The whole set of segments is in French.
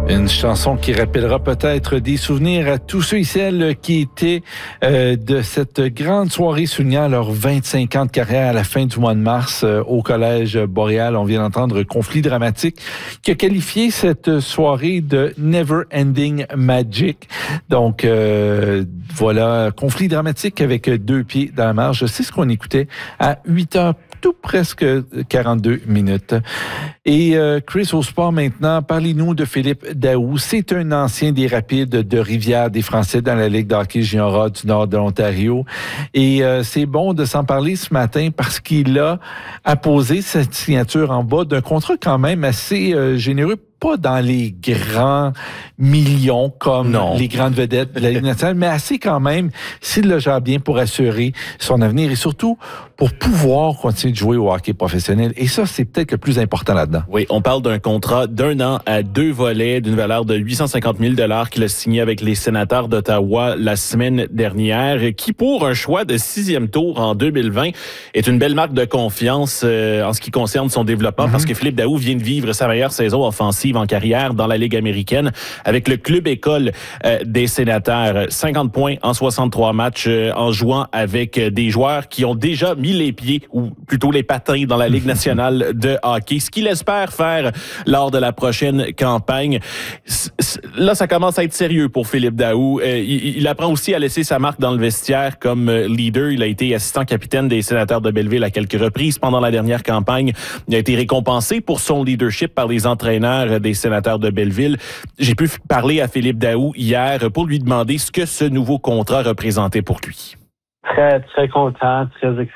Une chanson qui rappellera peut-être des souvenirs à tous ceux et celles qui étaient de cette grande soirée soulignant leurs 25 ans de carrière à la fin du mois de mars au Collège Boréal. On vient d'entendre Conflit dramatique qui a qualifié cette soirée de Never Ending Magic. Donc voilà, Conflit dramatique avec 2 pieds dans la marge. C'est ce qu'on écoutait à 8 heures. Tout presque 42 minutes. Et Chris, au sport maintenant, parlez-nous de Philippe Daoust. C'est un ancien des Rapides de Rivière des Français dans la Ligue de hockey junior du nord de l'Ontario. Et c'est bon de s'en parler ce matin parce qu'il a apposé cette signature en bas d'un contrat quand même assez généreux. Pas dans les grands millions comme les grandes vedettes de la Ligue nationale, mais assez quand même s'il le gère bien pour assurer son avenir et surtout pour pouvoir continuer de jouer au hockey professionnel. Et ça, c'est peut-être le plus important là-dedans. Oui, on parle d'un contrat d'1 an à 2 volets d'une valeur de 850 000 $ qu'il a signé avec les Sénateurs d'Ottawa la semaine dernière, qui pour un choix de 6e tour en 2020 est une belle marque de confiance en ce qui concerne son développement parce que Philippe Daoust vient de vivre sa meilleure saison offensive en carrière dans la Ligue américaine avec le club école des Sénateurs. 50 points en 63 matchs en jouant avec des joueurs qui ont déjà mis les pieds, ou plutôt les patins, dans la Ligue nationale de hockey. Ce qu'il espère faire lors de la prochaine campagne. Là, ça commence à être sérieux pour Philippe Daoust. Il apprend aussi à laisser sa marque dans le vestiaire comme leader. Il a été assistant capitaine des Sénateurs de Belleville à quelques reprises pendant la dernière campagne. Il a été récompensé pour son leadership par les entraîneurs des Sénateurs de Belleville. J'ai pu parler à Philippe Daoust hier pour lui demander ce que ce nouveau contrat représentait pour lui. Très, très content, très excité.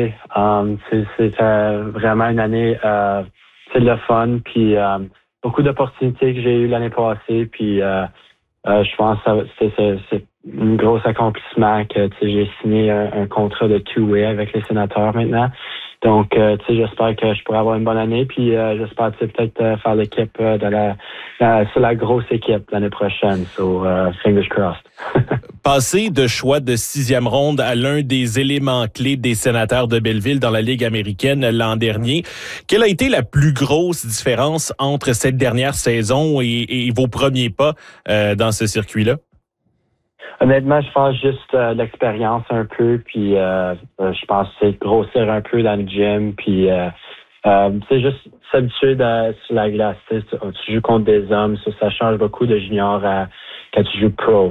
C'est vraiment une année, c'est de le fun, puis beaucoup d'opportunités que j'ai eues l'année passée, puis je pense que c'est un gros accomplissement que j'ai signé un contrat de two-way avec les Sénateurs maintenant. Donc, j'espère que je pourrai avoir une bonne année, puis j'espère peut-être faire l'équipe sur la grosse équipe l'année prochaine. So, fingers crossed. Passer de choix de 6e ronde à l'un des éléments clés des Sénateurs de Belleville dans la Ligue américaine l'an dernier, quelle a été la plus grosse différence entre cette dernière saison et vos premiers pas dans ce circuit-là? Honnêtement, je pense juste l'expérience un peu, puis je pense que c'est grossir un peu dans le gym, puis c'est juste s'habituer sur la glace. Tu joues contre des hommes, ça change beaucoup de junior quand tu joues pro.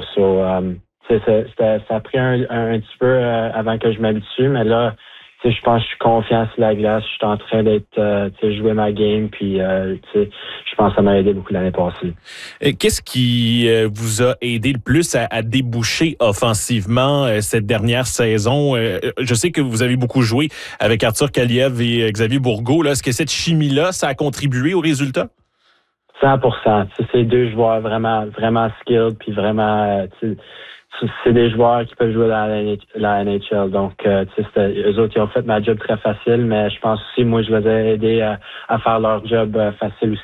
Ça a pris un petit peu avant que je m'habitue, mais là, je pense que je suis confiant sur la glace. Je suis en train d'être jouer ma game, puis je pense que ça m'a aidé beaucoup l'année passée. Qu'est-ce qui vous a aidé le plus à déboucher offensivement cette dernière saison? Je sais que vous avez beaucoup joué avec Arthur Kaliev et Xavier Bourgault. Est-ce que cette chimie-là, ça a contribué au résultat? 100%. C'est 2 joueurs vraiment, vraiment skilled, puis vraiment... c'est des joueurs qui peuvent jouer dans la NHL. Donc, eux autres, ils ont fait ma job très facile, mais je pense aussi, moi, je les ai aidés à faire leur job facile aussi.